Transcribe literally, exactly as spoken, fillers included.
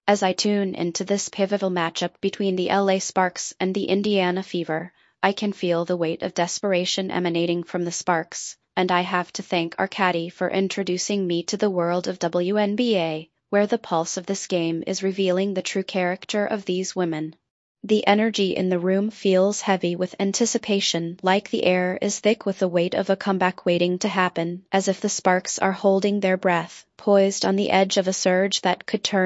As I tune into this pivotal matchup between the L A Sparks and the Indiana Fever, I can feel the weight of desperation emanating from the Sparks, and I have to thank our caddy for introducing me to the world of W N B A, where the pulse of this game is revealing the true character of these women. The energy in the room feels heavy with anticipation, like the air is thick with the weight of a comeback waiting to happen, as if the Sparks are holding their breath, poised on the edge of a surge that could turn